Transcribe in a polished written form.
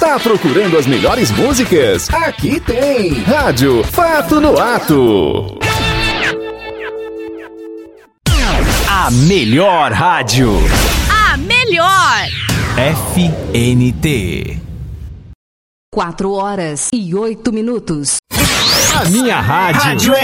Tá procurando as melhores músicas? Aqui tem Rádio Fato no Ato. A melhor rádio. A melhor. FNT. 4 horas e 8 minutos. A minha rádio. Rádio